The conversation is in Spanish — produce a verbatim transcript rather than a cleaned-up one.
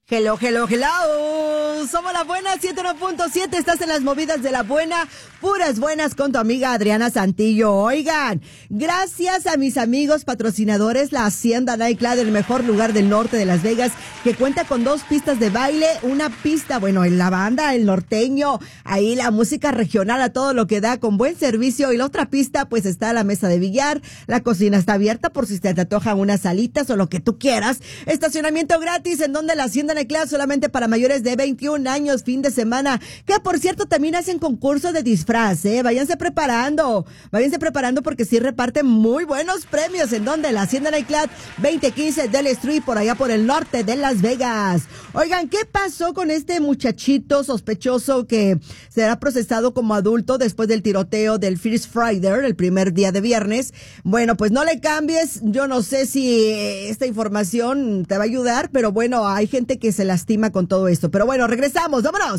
Hello, hello, hello. Somos La Buena, ciento uno punto siete. Estás en las movidas de La Buena. Puras buenas con tu amiga Adriana Santillo. Oigan, gracias a mis amigos patrocinadores, la Hacienda Nightclub, el mejor lugar del norte de Las Vegas, que cuenta con dos pistas de baile, una pista, bueno, en la banda, el norteño, ahí la música regional a todo lo que da, con buen servicio, y la otra pista, pues está la mesa de billar, la cocina está abierta por si te antojan unas salitas o lo que tú quieras, estacionamiento gratis, en donde la Hacienda Nightclub solamente para mayores de veintiún años, fin de semana, que por cierto también hacen concurso de disfraz, eh, váyanse preparando, váyanse preparando porque sí reparten muy buenos premios, en donde la Hacienda Nightclub, veinte quince Del Street, por allá por el norte de Las Vegas. Oigan, ¿qué pasó con este muchachito sospechoso que será procesado como adulto después del tiroteo del First Friday, el primer día de viernes? Bueno, pues no le cambies, yo no sé si esta información te va a ayudar, pero bueno, hay gente que se lastima con todo esto. Pero bueno, regresamos, vámonos.